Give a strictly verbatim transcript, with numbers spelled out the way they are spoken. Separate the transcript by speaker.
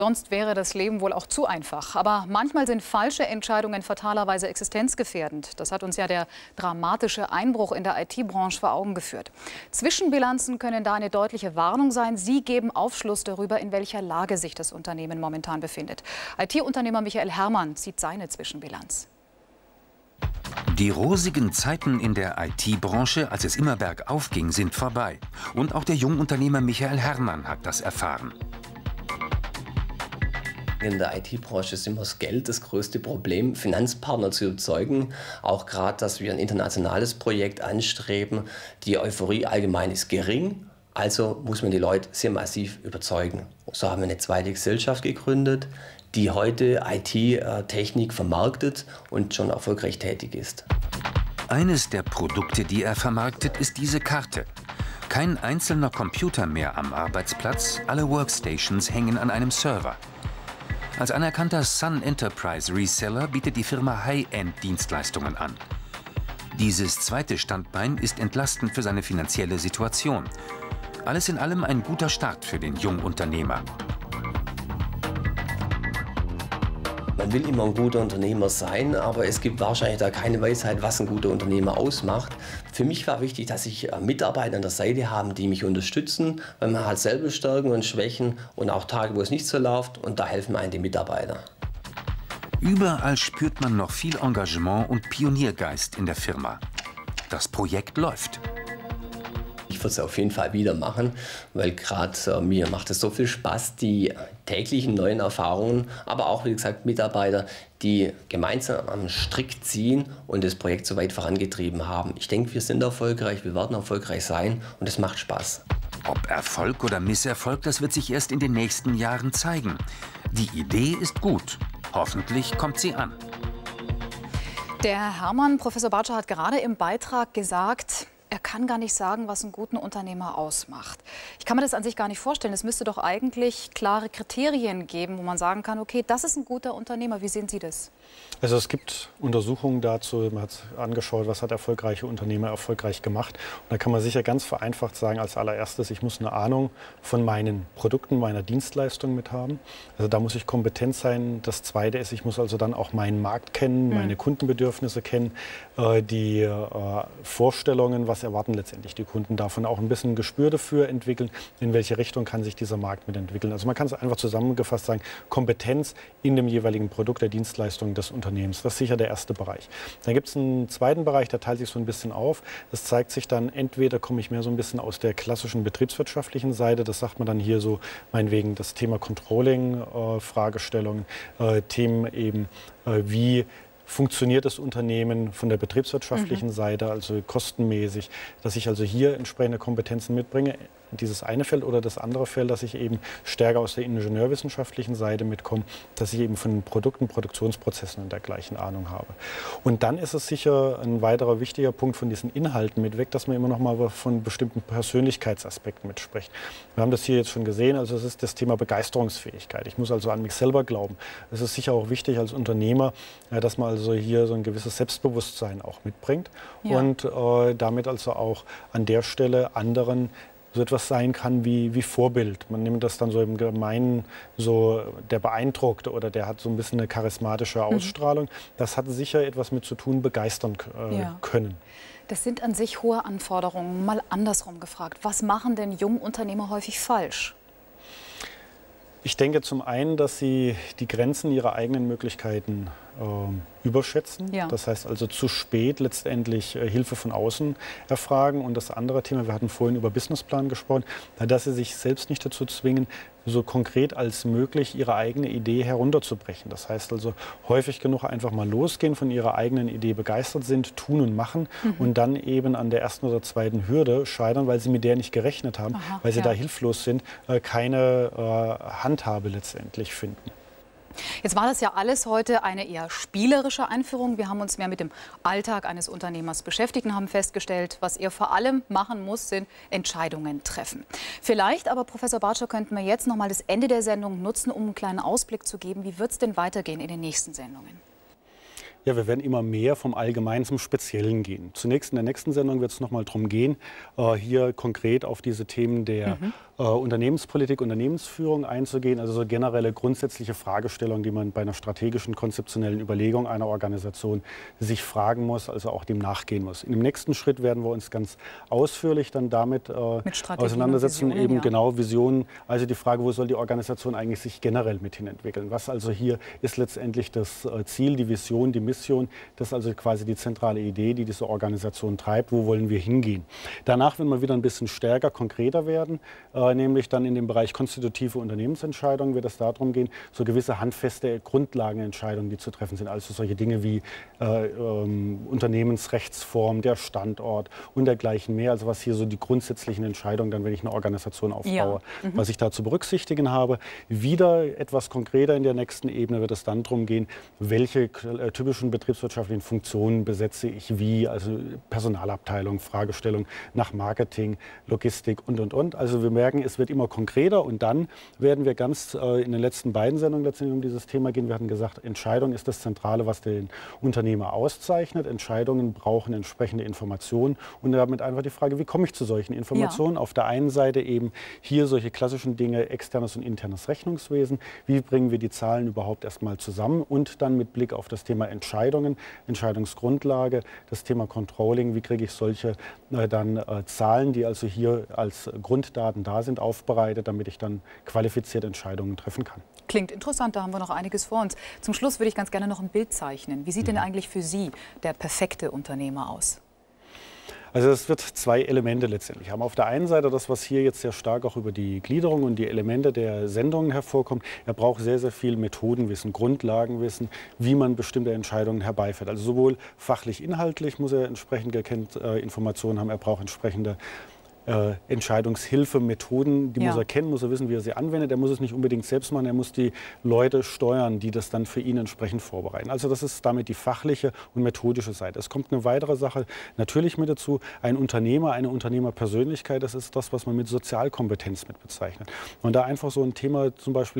Speaker 1: Sonst wäre das Leben wohl auch zu einfach. Aber manchmal sind falsche Entscheidungen fatalerweise existenzgefährdend. Das hat uns ja der dramatische Einbruch in der I T-Branche vor Augen geführt. Zwischenbilanzen können da eine deutliche Warnung sein. Sie geben Aufschluss darüber, in welcher Lage sich das Unternehmen momentan befindet. I T-Unternehmer Michael Herrmann zieht seine Zwischenbilanz.
Speaker 2: Die rosigen Zeiten in der I T-Branche, als es immer bergauf ging, sind vorbei. Und auch der Jungunternehmer Michael Herrmann hat das erfahren.
Speaker 3: In der I T-Branche ist immer das Geld das größte Problem, Finanzpartner zu überzeugen. Auch gerade, dass wir ein internationales Projekt anstreben. Die Euphorie allgemein ist gering, also muss man die Leute sehr massiv überzeugen. So haben wir eine zweite Gesellschaft gegründet, die heute I T-Technik vermarktet und schon erfolgreich tätig ist.
Speaker 2: Eines der Produkte, die er vermarktet, ist diese Karte. Kein einzelner Computer mehr am Arbeitsplatz, alle Workstations hängen an einem Server. Als anerkannter Sun Enterprise Reseller bietet die Firma High-End-Dienstleistungen an. Dieses zweite Standbein ist entlastend für seine finanzielle Situation. Alles in allem ein guter Start für den Jungunternehmer.
Speaker 3: Man will immer ein guter Unternehmer sein, aber es gibt wahrscheinlich da keine Weisheit, was ein guter Unternehmer ausmacht. Für mich war wichtig, dass ich Mitarbeiter an der Seite habe, die mich unterstützen, weil man hat selber Stärken und Schwächen und auch Tage, wo es nicht so läuft, und da helfen einem die Mitarbeiter.
Speaker 2: Überall spürt man noch viel Engagement und Pioniergeist in der Firma. Das Projekt läuft.
Speaker 3: Ich würde es auf jeden Fall wieder machen, weil gerade äh, mir macht es so viel Spaß, die täglichen neuen Erfahrungen, aber auch, wie gesagt, Mitarbeiter, die gemeinsam am Strick ziehen und das Projekt so weit vorangetrieben haben. Ich denke, wir sind erfolgreich, wir werden erfolgreich sein und es macht Spaß.
Speaker 2: Ob Erfolg oder Misserfolg, das wird sich erst in den nächsten Jahren zeigen. Die Idee ist gut. Hoffentlich kommt sie an.
Speaker 1: Der Herr Herrmann, Professor Bartscher, hat gerade im Beitrag gesagt, er kann gar nicht sagen, was einen guten Unternehmer ausmacht. Ich kann mir das an sich gar nicht vorstellen. Es müsste doch eigentlich klare Kriterien geben, wo man sagen kann, okay, das ist ein guter Unternehmer. Wie sehen Sie das?
Speaker 4: Also es gibt Untersuchungen dazu, man hat angeschaut, was hat erfolgreiche Unternehmer erfolgreich gemacht. Und da kann man sicher ganz vereinfacht sagen, als allererstes, ich muss eine Ahnung von meinen Produkten, meiner Dienstleistung mit haben. Also da muss ich kompetent sein. Das Zweite ist, ich muss also dann auch meinen Markt kennen, mhm. meine Kundenbedürfnisse kennen, äh, die äh, Vorstellungen, was erwarten letztendlich die Kunden davon, auch ein bisschen ein Gespür dafür entwickeln, in welche Richtung kann sich dieser Markt mitentwickeln. Also man kann es einfach zusammengefasst sagen, Kompetenz in dem jeweiligen Produkt der Dienstleistung des Unternehmens. Das ist sicher der erste Bereich. Dann gibt es einen zweiten Bereich, der teilt sich so ein bisschen auf. Das zeigt sich dann, entweder komme ich mehr so ein bisschen aus der klassischen betriebswirtschaftlichen Seite, das sagt man dann hier so, meinetwegen das Thema Controlling, äh, Fragestellungen, äh, Themen eben äh, wie funktioniert das Unternehmen von der betriebswirtschaftlichen mhm. Seite, also kostenmäßig, dass ich also hier entsprechende Kompetenzen mitbringe. Dieses eine Feld oder das andere Feld, dass ich eben stärker aus der ingenieurwissenschaftlichen Seite mitkomme, dass ich eben von den Produkten, Produktionsprozessen und dergleichen Ahnung habe. Und dann ist es sicher ein weiterer wichtiger Punkt von diesen Inhalten mit weg, dass man immer noch mal von bestimmten Persönlichkeitsaspekten mitspricht. Wir haben das hier jetzt schon gesehen, also es ist das Thema Begeisterungsfähigkeit. Ich muss also an mich selber glauben. Es ist sicher auch wichtig als Unternehmer, dass man also hier so ein gewisses Selbstbewusstsein auch mitbringt ja. und äh, damit also auch an der Stelle anderen so etwas sein kann wie, wie Vorbild. Man nimmt das dann so im Gemeinen, so der beeindruckt oder der hat so ein bisschen eine charismatische Ausstrahlung. Mhm. Das hat sicher etwas mit zu tun, begeistern äh, ja. können.
Speaker 1: Das sind an sich hohe Anforderungen. Mal andersrum gefragt, was machen denn Jungunternehmer häufig falsch?
Speaker 4: Ich denke zum einen, dass sie die Grenzen ihrer eigenen Möglichkeiten äh, überschätzen. Ja. Das heißt also zu spät letztendlich äh, Hilfe von außen erfragen. Und das andere Thema, wir hatten vorhin über Businessplan gesprochen, dass sie sich selbst nicht dazu zwingen, so konkret als möglich ihre eigene Idee herunterzubrechen. Das heißt also häufig genug einfach mal losgehen, von ihrer eigenen Idee begeistert sind, tun und machen mhm. und dann eben an der ersten oder zweiten Hürde scheitern, weil sie mit der nicht gerechnet haben, Aha, weil sie ja. da hilflos sind, äh, keine äh, Handhabe letztendlich finden.
Speaker 1: Jetzt war das ja alles heute eine eher spielerische Einführung. Wir haben uns mehr mit dem Alltag eines Unternehmers beschäftigt und haben festgestellt, was er vor allem machen muss, sind Entscheidungen treffen. Vielleicht aber, Professor Bartscher, könnten wir jetzt noch mal das Ende der Sendung nutzen, um einen kleinen Ausblick zu geben. Wie wird es denn weitergehen in den nächsten Sendungen?
Speaker 4: Ja, wir werden immer mehr vom Allgemeinen zum Speziellen gehen. Zunächst in der nächsten Sendung wird es noch mal darum gehen, äh, hier konkret auf diese Themen der mhm. äh, Unternehmenspolitik, Unternehmensführung einzugehen. Also so generelle grundsätzliche Fragestellungen, die man bei einer strategischen, konzeptionellen Überlegung einer Organisation sich fragen muss, also auch dem nachgehen muss. In dem nächsten Schritt werden wir uns ganz ausführlich dann damit äh, auseinandersetzen, Visionen, eben ja. genau Visionen, also die Frage, wo soll die Organisation eigentlich sich generell mithin entwickeln. Was also hier ist letztendlich das äh, Ziel, die Vision, die Mission, das ist also quasi die zentrale Idee, die diese Organisation treibt. Wo wollen wir hingehen? Danach werden wir wieder ein bisschen stärker, konkreter werden, äh, nämlich dann in dem Bereich konstitutive Unternehmensentscheidungen wird es darum gehen, so gewisse handfeste Grundlagenentscheidungen, die zu treffen sind. Also solche Dinge wie äh, ähm, Unternehmensrechtsform, der Standort und dergleichen mehr. Also was hier so die grundsätzlichen Entscheidungen, dann wenn ich eine Organisation aufbaue, ja. mhm. was ich da zu berücksichtigen habe. Wieder etwas konkreter in der nächsten Ebene wird es dann darum gehen, welche äh, typischen betriebswirtschaftlichen Funktionen besetze ich wie, also Personalabteilung, Fragestellung nach Marketing, Logistik und, und, und. Also wir merken, es wird immer konkreter und dann werden wir ganz äh, in den letzten beiden Sendungen letztendlich um dieses Thema gehen. Wir hatten gesagt, Entscheidung ist das Zentrale, was den Unternehmer auszeichnet. Entscheidungen brauchen entsprechende Informationen und damit einfach die Frage, wie komme ich zu solchen Informationen? Ja. Auf der einen Seite eben hier solche klassischen Dinge, externes und internes Rechnungswesen. Wie bringen wir die Zahlen überhaupt erstmal zusammen und dann mit Blick auf das Thema Entscheidungen, Entscheidungsgrundlage, das Thema Controlling, wie kriege ich solche äh, dann äh, Zahlen, die also hier als Grunddaten da sind, aufbereitet, damit ich dann qualifiziert Entscheidungen treffen kann.
Speaker 1: Klingt interessant, da haben wir noch einiges vor uns. Zum Schluss würde ich ganz gerne noch ein Bild zeichnen. Wie sieht denn eigentlich für Sie der perfekte Unternehmer aus?
Speaker 4: Also es wird zwei Elemente letztendlich haben. Auf der einen Seite das, was hier jetzt sehr stark auch über die Gliederung und die Elemente der Sendungen hervorkommt. Er braucht sehr, sehr viel Methodenwissen, Grundlagenwissen, wie man bestimmte Entscheidungen herbeiführt. Also sowohl fachlich, inhaltlich muss er entsprechend gekennt, äh, Informationen haben. Er braucht entsprechende Äh, Entscheidungshilfe, Methoden, die ja. muss er kennen, muss er wissen, wie er sie anwendet. Er muss es nicht unbedingt selbst machen, er muss die Leute steuern, die das dann für ihn entsprechend vorbereiten. Also das ist damit die fachliche und methodische Seite. Es kommt eine weitere Sache natürlich mit dazu, ein Unternehmer, eine Unternehmerpersönlichkeit, das ist das, was man mit Sozialkompetenz mit bezeichnet. Und da einfach so ein Thema zum Beispiel